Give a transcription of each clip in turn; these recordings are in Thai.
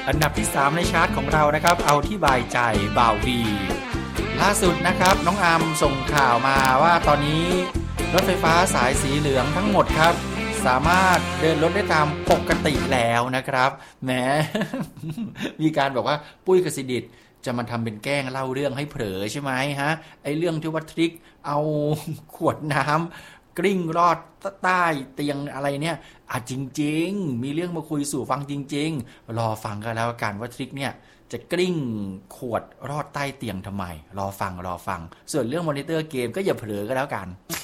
อันดับที่3ในชาร์ตของเรานะครับเอาที่บายใจบ่าววีล่าสุดนะครับน้องอามส่งข่าวมาว่าตอนนี้รถไฟฟ้าสายสีเหลืองทั้งหมดครับสามารถเดินรถได้ตามปกติแล้วนะครับแหม มีการบอกว่าปุ้ยกสิดิษฐ์จะมาทำเป็นแกล้งเล่าเรื่องให้เผลอใช่ไหมฮะไอ้เรื่องที่ว่าทริคเอาขวดน้ำกลิ้งรอดใต้เตียงอะไรเนี่ยจริงๆมีเรื่องมาคุยสู่ฟังจริงๆรอฟังกันแล้วกันว่าทริคเนี่ยจะกลิ้งขวดรอดใต้เตียงทำไมรอฟังส่วนเรื่องมอนิเตอร์เกมก็อย่าเผลอก็แล้วกัน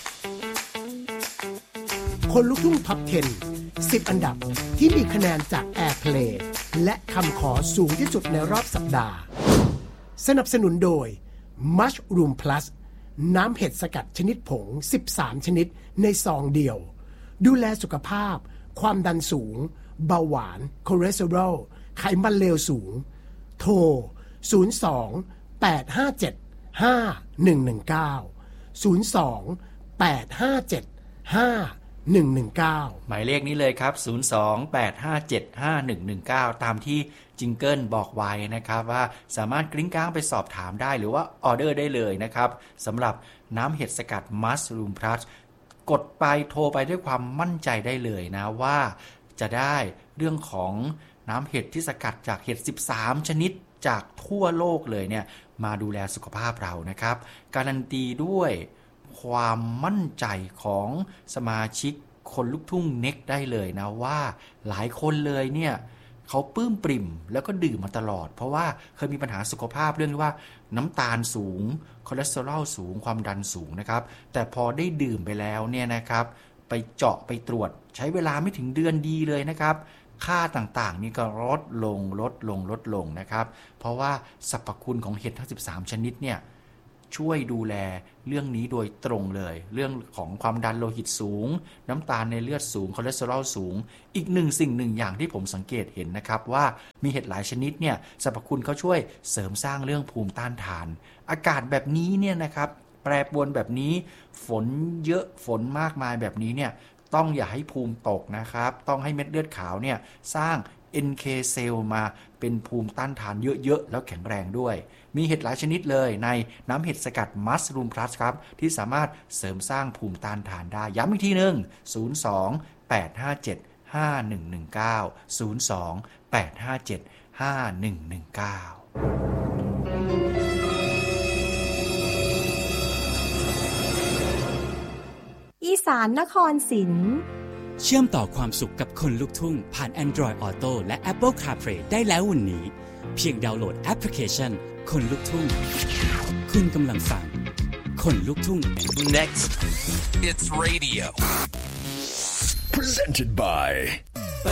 คนลุกทุ่งท็อป 10 10 อันดับที่มีคะแนนจาก Airplay และคำขอสูงที่สุดในรอบสัปดาห์สนับสนุนโดย Mushroom Plus น้ำเห็ดสกัดชนิดผง13ชนิดในซองเดียวดูแลสุขภาพความดันสูงเบาหวานคอเลสเตอรอลไขมันเลวสูงโทร02-857-5119 02-857-5119 หมายเลขนี้เลยครับ 02-857-5119 ตามที่จิงเกิลบอกไว้นะครับว่าสามารถกริ้งก้างไปสอบถามได้หรือว่าออเดอร์ได้เลยนะครับสำหรับน้ำเห็ดสกัด Mushroom Plus กดไปโทรไปด้วยความมั่นใจได้เลยนะว่าจะได้เรื่องของน้ำเห็ดที่สกัดจากเห็ด13ชนิดจากทั่วโลกเลยเนี่ยมาดูแลสุขภาพเรานะครับการันตีด้วยความมั่นใจของสมาชิกคนลูกทุ่งเน็กได้เลยนะว่าหลายคนเลยเนี่ยเขาปลื้มปริ่มแล้วก็ดื่มมาตลอดเพราะว่าเคยมีปัญหาสุขภาพเรื่องที่ว่าน้ำตาลสูงคอเลสเตอรอลสูงความดันสูงนะครับแต่พอได้ดื่มไปแล้วเนี่ยนะครับไปเจาะไปตรวจใช้เวลาไม่ถึงเดือนดีเลยนะครับค่าต่างๆนี่ก็ลดลงนะครับเพราะว่าสรรพคุณของเห็ดทั้ง13ชนิดเนี่ยช่วยดูแลเรื่องนี้โดยตรงเลยเรื่องของความดันโลหิตสูงน้ำตาลในเลือดสูงคอเลสเตอรอลสูงอีกสิ่งหนึ่งอย่างที่ผมสังเกตเห็นนะครับว่ามีเห็ดหลายชนิดเนี่ยสรรพคุณเขาช่วยเสริมสร้างเรื่องภูมิต้านทานอากาศแบบนี้เนี่ยนะครับแปรปรวนแบบนี้ฝนเยอะฝนมากมายแบบนี้เนี่ยต้องอย่าให้ภูมิตกนะครับต้องให้เม็ดเลือดขาวเนี่ยสร้าง NK เซลล์มาเป็นภูมิต้านทานเยอะๆแล้วแข็งแรงด้วยมีเห็ดหลายชนิดเลยในน้ำเห็ดสกัด Mushroom Plus ครับที่สามารถเสริมสร้างภูมิต้านทานได้ย้ำอีกทีนึง 02-857-5119 อีสานนครศรีเชื่อมต่อความสุขกับคนลูกทุ่งผ่าน Android Auto และ Apple CarPlay ได้แล้ววันนี้เพียงดาวน์โหลดแอปพลิเคชันคนลูกทุ่งคุณกำลังฟังคนลูกทุ่ง Next it's radio presented by